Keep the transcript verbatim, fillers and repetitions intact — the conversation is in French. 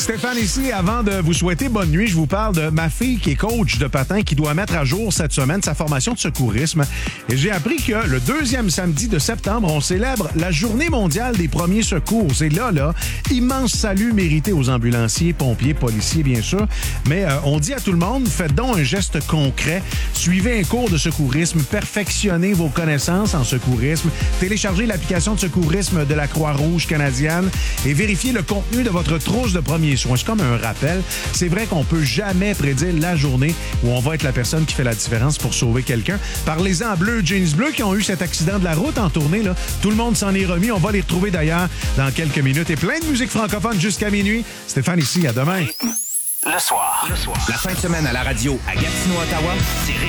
Stéphane ici. Avant de vous souhaiter bonne nuit, je vous parle de ma fille qui est coach de patin qui doit mettre à jour cette semaine sa formation de secourisme. Et j'ai appris que le deuxième samedi de septembre, on célèbre la Journée mondiale des premiers secours. Et là, là, immense salut mérité aux ambulanciers, pompiers, policiers, bien sûr. Mais euh, on dit à tout le monde, faites donc un geste concret. Suivez un cours de secourisme, perfectionnez vos connaissances en secourisme, téléchargez l'application de secourisme de la Croix-Rouge canadienne et vérifiez le contenu de votre trousse de premiers soins. C'est comme un rappel. C'est vrai qu'on peut jamais prédire la journée où on va être la personne qui fait la différence pour sauver quelqu'un. Parlez-en Bleu Jeans Bleu qui ont eu cet accident de la route en tournée. Là. Tout le monde s'en est remis. On va les retrouver d'ailleurs dans quelques minutes. Et plein de musique francophone jusqu'à minuit. Stéphane ici, à demain. Le soir. Le soir. La fin de semaine à la radio à Gatineau, Ottawa, c'est